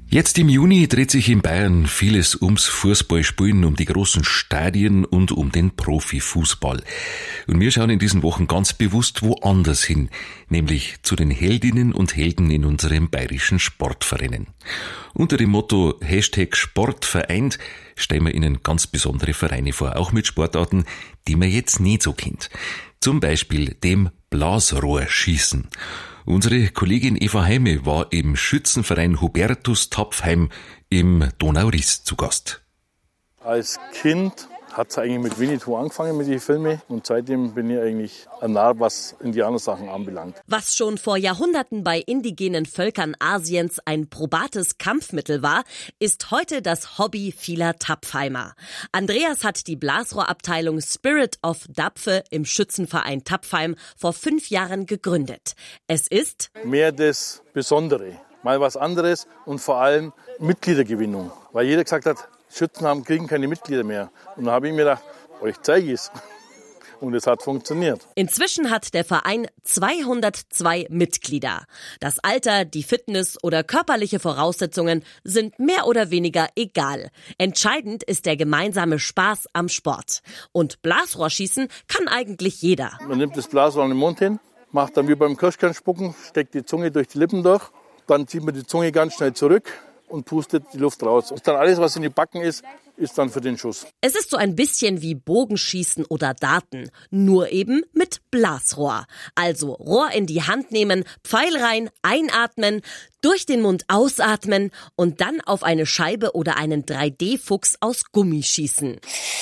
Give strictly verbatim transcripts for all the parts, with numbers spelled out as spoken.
Jetzt im Juni dreht sich in Bayern vieles ums Fußballspielen, um die großen Stadien und um den Profifußball. Und wir schauen in diesen Wochen ganz bewusst woanders hin, nämlich zu den Heldinnen und Helden in unseren bayerischen Sportvereinen. Unter dem Motto Hashtag Sport vereint stellen wir Ihnen ganz besondere Vereine vor, auch mit Sportarten, die man jetzt nicht so kennt. Zum Beispiel dem Blasrohrschießen. Unsere Kollegin Eva Heime war im Schützenverein Hubertus Tapfheim im Donau-Ries zu Gast. Als Kind hat es eigentlich mit Winnetou angefangen mit den Filmen und seitdem bin ich eigentlich ein Narr, was Indianersachen anbelangt. Was schon vor Jahrhunderten bei indigenen Völkern Asiens ein probates Kampfmittel war, ist heute das Hobby vieler Tapfheimer. Andreas hat die Blasrohrabteilung Spirit of Dapfe im Schützenverein Tapfheim vor fünf Jahren gegründet. Es ist mehr das Besondere, mal was anderes und vor allem Mitgliedergewinnung, weil jeder gesagt hat, Schützen haben, kriegen keine Mitglieder mehr. Und dann habe ich mir gedacht, euch zeige ich es. Und es hat funktioniert. Inzwischen hat der Verein zweihundertzwei Mitglieder. Das Alter, die Fitness oder körperliche Voraussetzungen sind mehr oder weniger egal. Entscheidend ist der gemeinsame Spaß am Sport. Und Blasrohrschießen kann eigentlich jeder. Man nimmt das Blasrohr an den Mund hin, macht dann wie beim Kirschkernspucken, steckt die Zunge durch die Lippen durch, dann zieht man die Zunge ganz schnell zurück und pustet die Luft raus. Und dann alles, was in die Backen ist, ist dann für den Schuss. Es ist so ein bisschen wie Bogenschießen oder Daten, nur eben mit Blasrohr. Also Rohr in die Hand nehmen, Pfeil rein, einatmen, durch den Mund ausatmen und dann auf eine Scheibe oder einen drei D Fuchs aus Gummi schießen.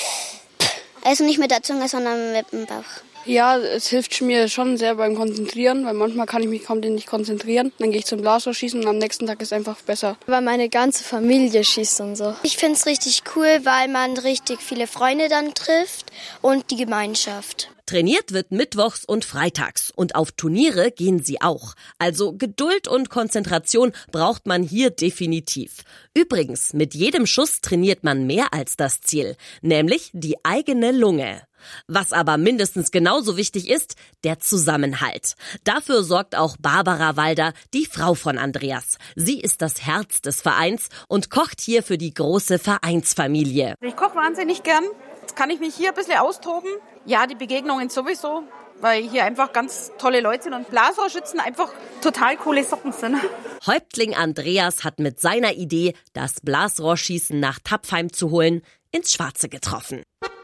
Also nicht mit der Zunge, sondern mit dem Bauch. Ja, es hilft mir schon sehr beim Konzentrieren, weil manchmal kann ich mich kaum nicht konzentrieren. Dann gehe ich zum Blasrohrschießen und am nächsten Tag ist es einfach besser. Weil meine ganze Familie schießt und so. Ich finde es richtig cool, weil man richtig viele Freunde dann trifft und die Gemeinschaft. Trainiert wird mittwochs und freitags und auf Turniere gehen sie auch. Also Geduld und Konzentration braucht man hier definitiv. Übrigens, mit jedem Schuss trainiert man mehr als das Ziel, nämlich die eigene Lunge. Was aber mindestens genauso wichtig ist, der Zusammenhalt. Dafür sorgt auch Barbara Walder, die Frau von Andreas. Sie ist das Herz des Vereins und kocht hier für die große Vereinsfamilie. Ich koche wahnsinnig gern. Jetzt kann ich mich hier ein bisschen austoben. Ja, die Begegnungen sowieso, weil hier einfach ganz tolle Leute sind und Blasrohrschützen einfach total coole Socken sind. Häuptling Andreas hat mit seiner Idee, das Blasrohrschießen nach Tapfheim zu holen, ins Schwarze getroffen.